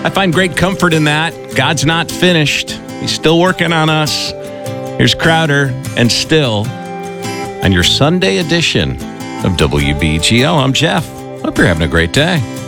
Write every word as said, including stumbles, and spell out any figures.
I find great comfort in that. God's not finished. He's still working on us. Here's Crowder and Still on your Sunday edition of W B G O. I'm Jeff. Hope you're having a great day.